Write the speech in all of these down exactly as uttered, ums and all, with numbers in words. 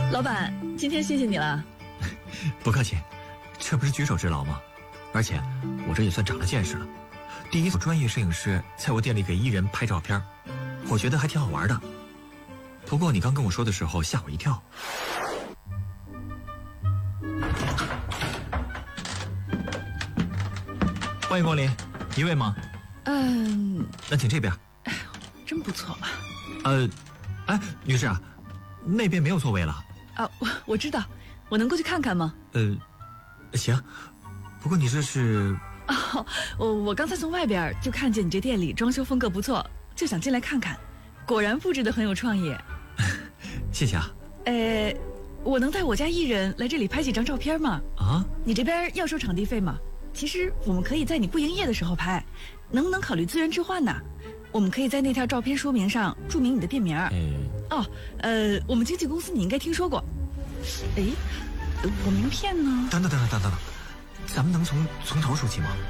老板，今天谢谢你了。 不客气，这不是举手之劳吗？而且我这也算长了见识了，第一次专业摄影师在我店里给艺人拍照片，我觉得还挺好玩的。不过你刚跟我说的时候吓我一跳。欢迎光临，一位吗？ 嗯， 那请这边。 哎呦，真不错嘛。 呃，哎，女士啊，那边没有座位了。 啊，我我知道，我能过去看看吗？ 呃，行。不过你这是…… 哦，我我刚才从外边就看见你这店里装修风格不错，就想进来看看。果然布置得很有创意。 谢谢啊。 呃，我能带我家艺人来这里拍几张照片吗？ 啊？你这边要收场地费吗？其实我们可以在你不营业的时候拍，能不能考虑资源置换呢？我们可以在那条照片说明上注明你的店名。 嗯。 哦，呃，我们经纪公司你应该听说过。哎，我名片呢？ 等等等等等等等，咱们能从从头说起吗？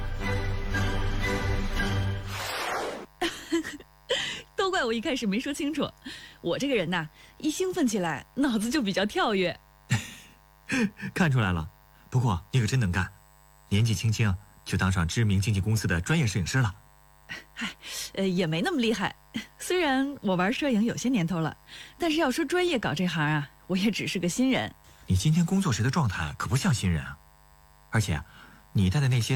都怪我一开始没说清楚。我这个人呐，一兴奋起来，脑子就比较跳跃。 看出来了，不过你可真能干，年纪轻轻就当上知名经纪公司的专业摄影师了。 嗨，呃，也没那么厉害。虽然我玩摄影有些年头了，但是要说专业搞这行啊，我也只是个新人。 你今天工作时的状态可不像新人啊，而且你带的那些